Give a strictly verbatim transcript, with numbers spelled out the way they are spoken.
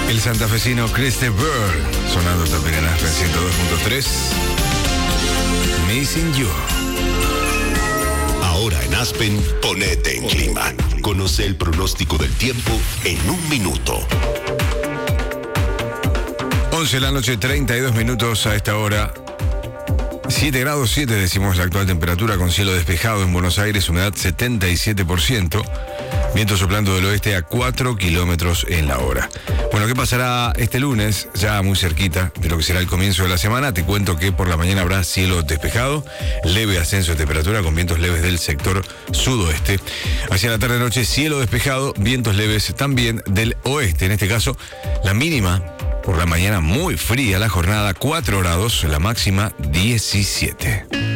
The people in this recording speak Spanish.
El santafesino Christy Bird, sonando también en Aspen ciento dos punto tres. Missing You. Ahora en Aspen, ponete en clima. Conoce el pronóstico del tiempo en un minuto. once de la noche, treinta y dos minutos a esta hora. siete grados siete, decimos la actual temperatura, con cielo despejado en Buenos Aires, humedad setenta y siete por ciento. Viento soplando del oeste a cuatro kilómetros en la hora. Bueno, ¿qué pasará este lunes? Ya muy cerquita de lo que será el comienzo de la semana. Te cuento que por la mañana habrá cielo despejado, leve ascenso de temperatura con vientos leves del sector sudoeste. Hacia la tarde-noche, cielo despejado, vientos leves también del oeste. En este caso, la mínima por la mañana muy fría, la jornada cuatro grados, la máxima diecisiete.